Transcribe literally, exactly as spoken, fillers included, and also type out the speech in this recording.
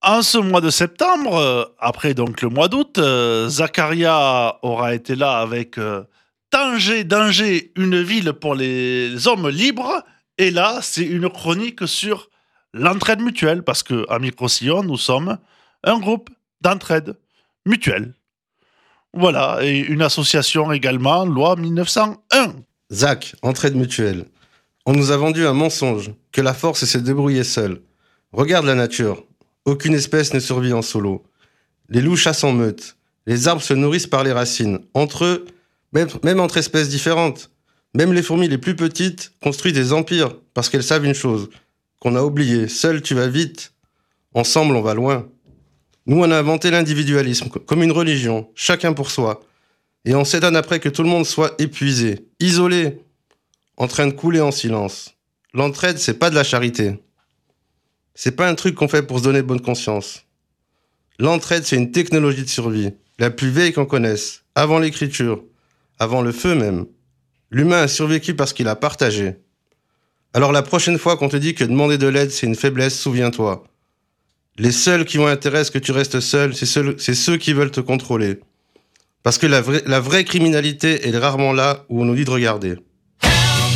En ce mois de septembre, euh, après donc le mois d'août, euh, Zacharia aura été là avec euh, Tanger, Danger, une ville pour les hommes libres. Et là, c'est une chronique sur l'entraide mutuelle, parce que à Microsillon, nous sommes un groupe d'entraide mutuelle. Voilà, et une association également, loi mille neuf cent un. Zach, entraide mutuelle. On nous a vendu un mensonge, que la force c'est se débrouiller seul. Regarde la nature. Aucune espèce ne survit en solo. Les loups chassent en meute. Les arbres se nourrissent par les racines. Entre eux, même, même entre espèces différentes. Même les fourmis les plus petites construisent des empires parce qu'elles savent une chose, qu'on a oublié. Seul tu vas vite. Ensemble on va loin. Nous on a inventé l'individualisme comme une religion, chacun pour soi. Et on s'étonne après que tout le monde soit épuisé, isolé, en train de couler en silence. L'entraide, c'est pas de la charité. C'est pas un truc qu'on fait pour se donner bonne conscience. L'entraide, c'est une technologie de survie, la plus vieille qu'on connaisse, avant l'écriture, avant le feu même. L'humain a survécu parce qu'il a partagé. Alors la prochaine fois qu'on te dit que demander de l'aide, c'est une faiblesse, souviens-toi. Les seuls qui ont intérêt à ce que tu restes seul, c'est ceux, c'est ceux qui veulent te contrôler. Parce que la vraie, la vraie criminalité est rarement là où on nous dit de regarder.